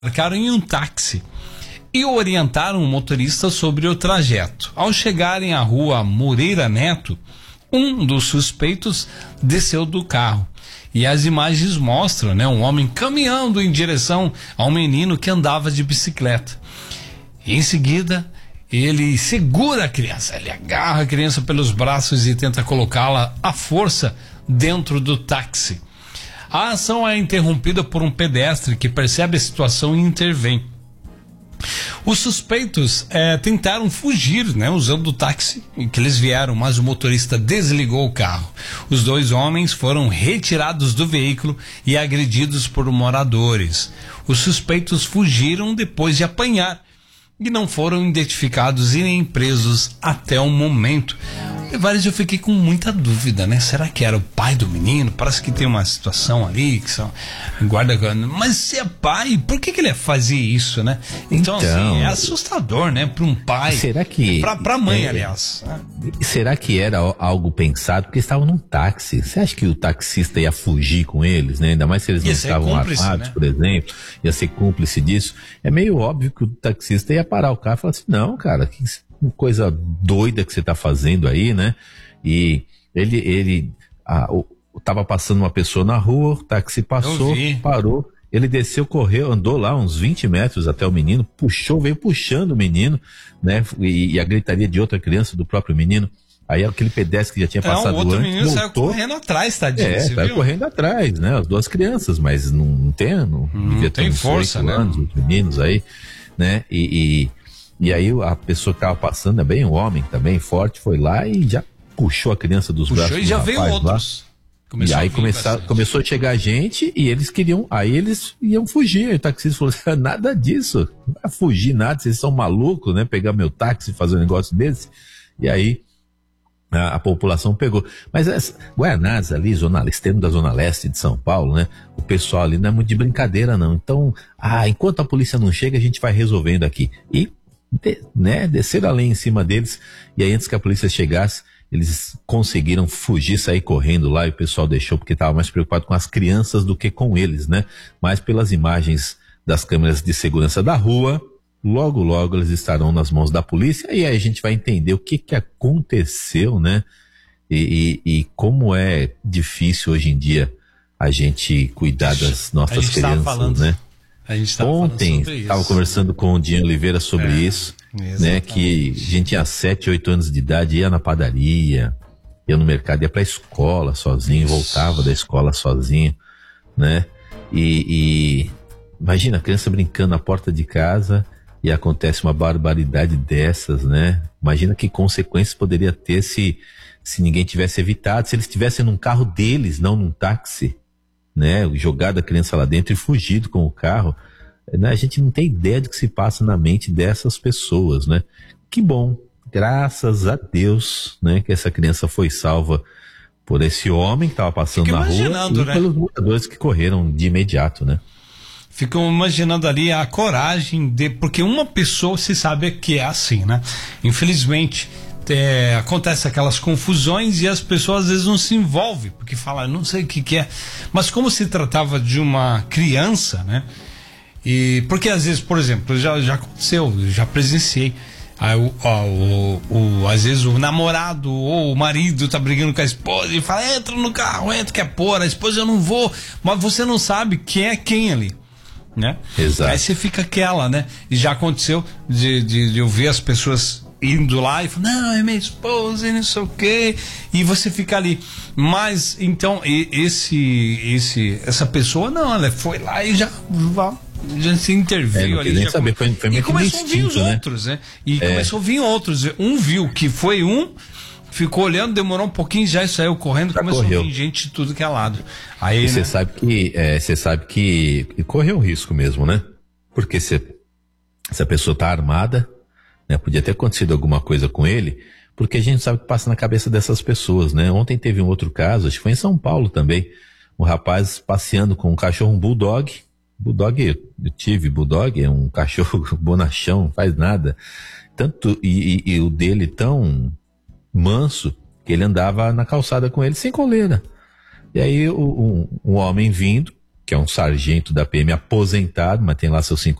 embarcaram em um táxi e orientaram o motorista sobre o trajeto. Ao chegarem à rua Moreira Neto, um dos suspeitos desceu do carro. E as imagens mostram, um homem caminhando em direção a um menino que andava de bicicleta. E em seguida, ele segura a criança, ele agarra a criança pelos braços e tenta colocá-la à força dentro do táxi. A ação é interrompida por um pedestre que percebe a situação e intervém. Os suspeitos tentaram fugir, usando o táxi em que eles vieram, mas o motorista desligou o carro. Os dois homens foram retirados do veículo e agredidos por moradores. Os suspeitos fugiram depois de apanhar e não foram identificados e nem presos até o momento. Vários, eu fiquei com muita dúvida, Será que era o pai do menino? Parece que tem uma situação ali que são guarda, mas se é pai, por que ele fazia isso, Então, assim, é assustador, para um pai. Será que pra mãe, aliás. Será que era algo pensado? Porque estavam num táxi. Você acha que o taxista ia fugir com eles, Ainda mais se eles não estavam armados, por exemplo, ia ser cúmplice disso. É meio óbvio que o taxista ia parar o carro e falar assim: não, cara, que coisa doida que você tá fazendo aí, E ele tava passando uma pessoa na rua, o táxi passou, parou, ele desceu, correu, andou lá uns 20 metros até o menino, veio puxando o menino, E a gritaria de outra criança, do próprio menino. Aí aquele pedestre que já tinha passado o outro antes, menino saiu correndo atrás, tadinho. Saiu correndo atrás, As duas crianças, mas não tem força, anos, os meninos aí, E aí a pessoa que estava passando, bem um homem também, forte, foi lá e já puxou a criança dos braços do rapaz. E já veio outros. E aí começou a chegar gente e eles iam fugir. Aí o taxista falou assim: nada disso, não vai fugir nada, vocês são malucos, Pegar meu táxi e fazer um negócio desse. E aí a população pegou. Mas Guaianazes ali, extremo da Zona Leste de São Paulo, O pessoal ali não é muito de brincadeira, não. Então, enquanto a polícia não chega, a gente vai resolvendo aqui. E desceram a lenha em cima deles, e aí antes que a polícia chegasse, eles conseguiram fugir, sair correndo lá, e o pessoal deixou porque estava mais preocupado com as crianças do que com eles, Mas pelas imagens das câmeras de segurança da rua, logo eles estarão nas mãos da polícia, e aí a gente vai entender o que aconteceu, E como é difícil hoje em dia a gente cuidar das nossas crianças, Ontem estava conversando com o Dinho Oliveira sobre isso, que a gente tinha 7, 8 anos de idade, ia na padaria, ia no mercado, ia pra escola sozinho, voltava da escola sozinho, E imagina a criança brincando na porta de casa e acontece uma barbaridade dessas, Imagina que consequências poderia ter se ninguém tivesse evitado, se eles estivessem num carro deles, não num táxi. Jogado a criança lá dentro e fugido com o carro, A gente não tem ideia do que se passa na mente dessas pessoas, Que bom, graças a Deus, que essa criança foi salva por esse homem que estava passando na rua e pelos moradores que correram de imediato, Ficam imaginando ali a coragem porque uma pessoa se sabe que é assim, Infelizmente, acontece aquelas confusões e as pessoas às vezes não se envolvem, porque falam, não sei o que é, mas como se tratava de uma criança, e porque às vezes, por exemplo, já aconteceu, já presenciei, às vezes o namorado ou o marido tá brigando com a esposa e fala, entra no carro, quer pôr, a esposa, eu não vou, mas você não sabe quem é quem ali, Exato. Aí você fica aquela, e já aconteceu de eu ver as pessoas indo lá e falando, não, é minha esposa e não sei o quê, e você fica ali. Mas então essa pessoa não, ela foi lá e já se interveio ali. Nem saber, foi e começou a vir os outros, E começou a vir outros. Um viu que foi ficou olhando, demorou um pouquinho, já saiu correndo, começou a vir gente de tudo que é lado. Aí você sabe que correu risco mesmo, Porque se a pessoa tá armada, podia ter acontecido alguma coisa com ele, porque a gente sabe o que passa na cabeça dessas pessoas, Ontem teve um outro caso, acho que foi em São Paulo também, um rapaz passeando com um cachorro, um bulldog, eu tive bulldog, é um cachorro bonachão, não faz nada, e o dele tão manso, que ele andava na calçada com ele sem coleira, e aí um homem vindo, que é um sargento da PM aposentado, mas tem lá seus